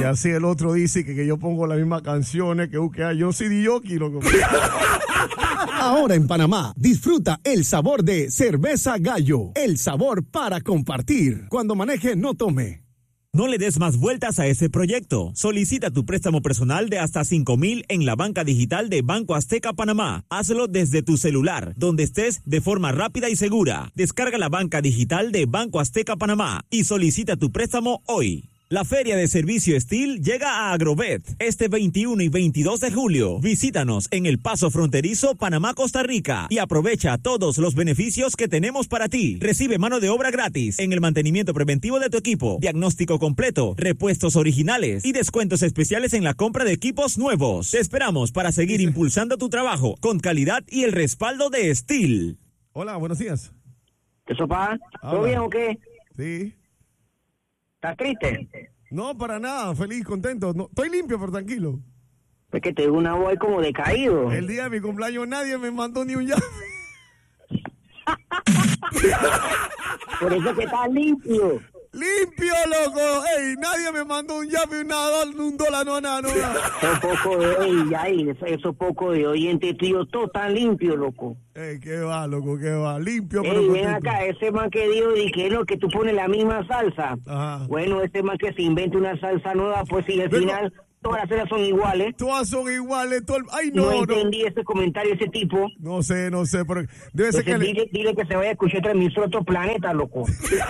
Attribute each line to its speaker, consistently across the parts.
Speaker 1: así el otro dice que yo pongo las mismas canciones que yo soy DJ, loco.
Speaker 2: Ahora en Panamá, disfruta el sabor de Cerveza Gallo, el sabor para compartir. Cuando maneje, no tome.
Speaker 3: No le des más vueltas a ese proyecto. Solicita tu préstamo personal de hasta 5,000 en la banca digital de Banco Azteca Panamá. Hazlo desde tu celular, donde estés, de forma rápida y segura. Descarga la banca digital de Banco Azteca Panamá y solicita tu préstamo hoy. La Feria de Servicio Steel llega a Agrovet este 21 y 22 de julio. Visítanos en el Paso Fronterizo Panamá-Costa Rica y aprovecha todos los beneficios que tenemos para ti. Recibe mano de obra gratis en el mantenimiento preventivo de tu equipo, diagnóstico completo, repuestos originales y descuentos especiales en la compra de equipos nuevos. Te esperamos para seguir impulsando tu trabajo con calidad y el respaldo de Steel.
Speaker 1: Hola, buenos días.
Speaker 4: ¿Qué sopa? ¿Todo bien o qué?
Speaker 1: Sí.
Speaker 4: ¿Estás triste?
Speaker 1: No, para nada, feliz, contento. No, estoy limpio, pero tranquilo.
Speaker 4: Es que te digo una voz como decaído.
Speaker 1: El día de mi cumpleaños nadie me mandó ni un llave.
Speaker 4: Por eso que estás limpio.
Speaker 1: ¡Limpio, loco! ¡Ey! Nadie me mandó un llave, un dólar, no, nada.
Speaker 4: Esos pocos de oyentes tío, todos están limpios, loco.
Speaker 1: ¡Ey, qué va, loco, qué va! Limpio,
Speaker 4: pero
Speaker 1: contento.
Speaker 4: Ven acá, ese man que dijo que tú pones la misma salsa.
Speaker 1: Ajá.
Speaker 4: Bueno, ese man que se invente una salsa nueva, pues si al final todas las salsas son iguales.
Speaker 1: Todas son iguales. ¡Ay,
Speaker 4: no! No entendí ese comentario, ese tipo.
Speaker 1: No sé, pero debe ser que...
Speaker 4: Dile que se vaya a escuchar transmisor otro planeta, loco.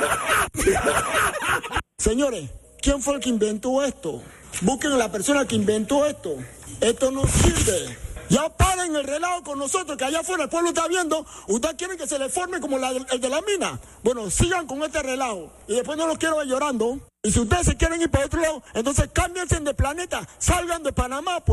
Speaker 5: Señores, ¿quién fue el que inventó esto? Busquen a la persona que inventó esto. Esto no sirve. Ya paren el relajo con nosotros, que allá afuera el pueblo está viendo. ¿Ustedes quieren que se le forme como el de la mina? Bueno, sigan con este relajo. Y después no los quiero ver llorando. Y si ustedes se quieren ir para otro lado, entonces cámbiense de planeta. Salgan de Panamá, pues.